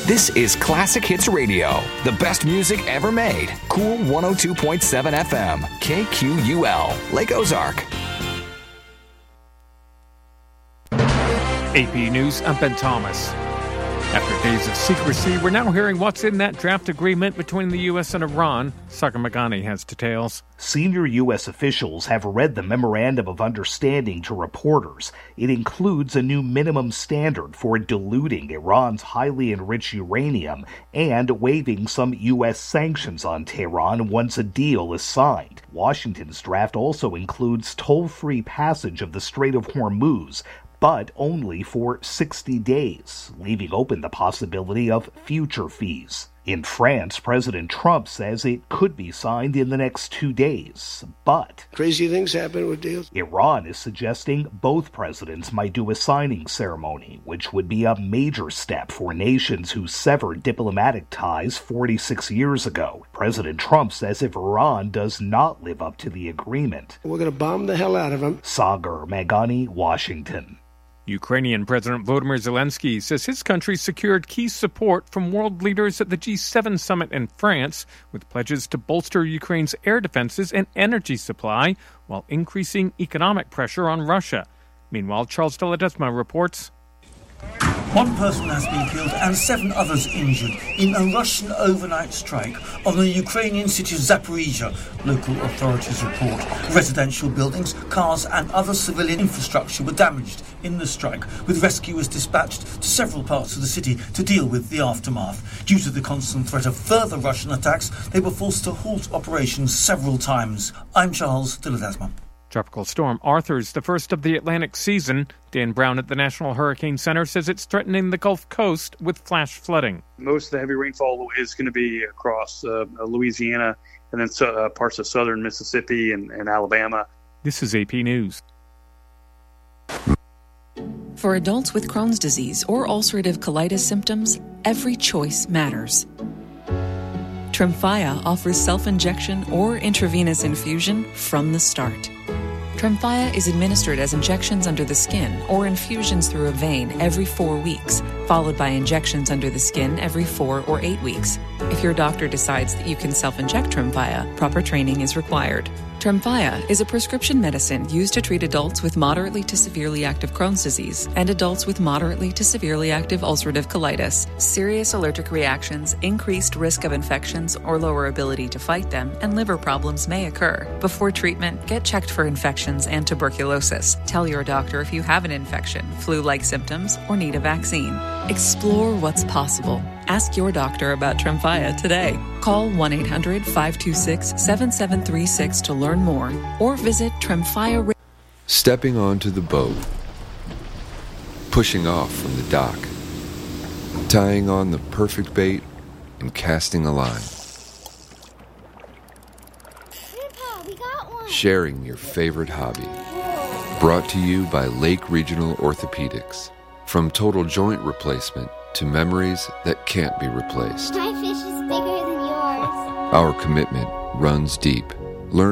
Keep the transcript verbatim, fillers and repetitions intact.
This is Classic Hits Radio, the best music ever made. Cool one oh two point seven F M, K Q U L, Lake Ozark. A P News, I'm Ben Thomas. After days of secrecy, we're now hearing what's in that draft agreement between the U S and Iran. Sagar Meghani has details. Senior U S officials have read the Memorandum of Understanding to reporters. It includes a new minimum standard for diluting Iran's highly enriched uranium and waiving some U S sanctions on Tehran once a deal is signed. Washington's draft also includes toll-free passage of the Strait of Hormuz, but only for sixty days, leaving open the possibility of future fees. In France, President Trump says it could be signed in the next two days, but crazy things happen with deals. Iran is suggesting both presidents might do a signing ceremony, which would be a major step for nations who severed diplomatic ties forty-six years ago. President Trump says if Iran does not live up to the agreement, we're going to bomb the hell out of them. Sagar Meghani, Washington. Ukrainian President Volodymyr Zelensky says his country secured key support from world leaders at the G seven summit in France, with pledges to bolster Ukraine's air defenses and energy supply while increasing economic pressure on Russia. Meanwhile, Charles de Ledesma reports. One person has been killed and seven others injured in a Russian overnight strike on the Ukrainian city of Zaporizhia, local authorities report. Residential buildings, cars and other civilian infrastructure were damaged in the strike, with rescuers dispatched to several parts of the city to deal with the aftermath. Due to the constant threat of further Russian attacks, they were forced to halt operations several times. I'm Charles de Ledesma. Tropical storm Arthur's the first of the Atlantic season. Dan Brown at the National Hurricane Center says it's threatening the Gulf Coast with flash flooding. Most of the heavy rainfall is going to be across uh, Louisiana and then uh, parts of southern Mississippi and, and Alabama. This is A P News. For adults with Crohn's disease or ulcerative colitis symptoms, every choice matters. Tremfya offers self-injection or intravenous infusion from the start. Tremfya is administered as injections under the skin or infusions through a vein every four weeks, followed by injections under the skin every four or eight weeks. If your doctor decides that you can self-inject Tremfya, proper training is required. Tremfya is a prescription medicine used to treat adults with moderately to severely active Crohn's disease and adults with moderately to severely active ulcerative colitis. Serious allergic reactions, increased risk of infections or lower ability to fight them, and liver problems may occur. Before treatment, get checked for infections and tuberculosis. Tell your doctor if you have an infection, flu-like symptoms, or need a vaccine. Explore what's possible. Ask your doctor about Tremfya today. Call one eight hundred five two six seven seven three six to learn more or visit Tremfya. Stepping onto the boat, pushing off from the dock, tying on the perfect bait, and casting a line. Grandpa, we got one. Sharing your favorite hobby. Brought to you by Lake Regional Orthopedics. From total joint replacement to memories that can't be replaced. My fish is bigger than yours. Our commitment runs deep.